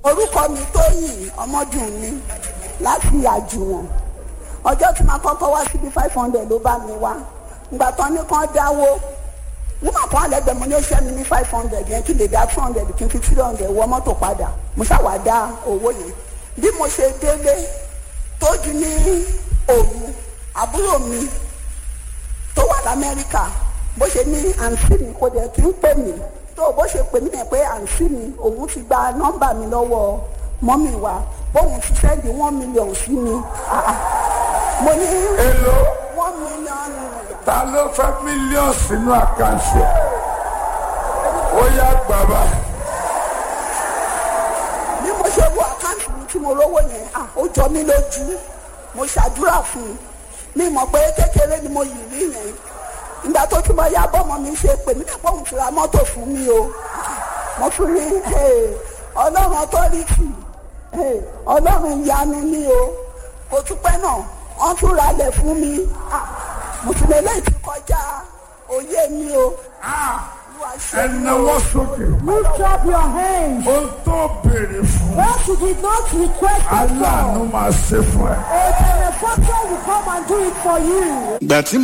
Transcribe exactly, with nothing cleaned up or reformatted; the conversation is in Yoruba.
orúkọ mi Tóyìn Ọmọdúnmi láti Àjùwọ̀n. Ọjọ́ tí màá kọ́kọ́ wá síbi five hundred ló bá mi wá. Ìgbà tán ní kán dáwó. Wúmọ̀ kan àlẹ́gbẹ̀ẹ́ mo ní ó ṣẹ́ mi ní five hundred yẹn kí lè dá two hundred kí n fi three hundred wọ mọ́tò padà. Mo ṣàwá dá owó yẹn. Bí mo ṣe délé tó di ní òru, àbúrò mi tó wà l'Amẹ́ríkà bó ṣe ní àǹtí mi kò dẹ̀ kí n pè mí. Tó bó ṣe pè mí yẹn pé àǹtí mi òun ti gba nọ́mbà mi lọ́wọ́ mọ́mì wa bóun ti sẹ́ndì one million sí mi. Mo ní èlò one million naira. ta ló fẹ́ mílíọ̀nù sínú àkáǹtì ẹ̀ ó yá bàbá. Bí mo ṣe wo àkáǹtì mi tí mo rówó yẹn ah, ó jọ mí lójú. Mo ṣàdúrà fún un mi mọ̀ pé kékeré ni mo yìí rí yẹn. Ìgbà tó tún mọ ya bọ́mọ mi ṣe pè mí nípa òun ti ra mọ́tò fún mi o. Mo tún ní ọlọ́run ọtọ́rìtì ọlọ́run ìyanu ni o. Kò tún pẹ́ náà wọ́n tún ralẹ̀ fún mi. Mo tún lè lẹ́yìn tí kọjá òye mi o. ẹnáwó sókè. Lift up your hands. ó tó béèrè fún. What you did not request it aláàánú for, máa ṣe fún ẹ. a benefactor will come and do it for you. ìgbà tí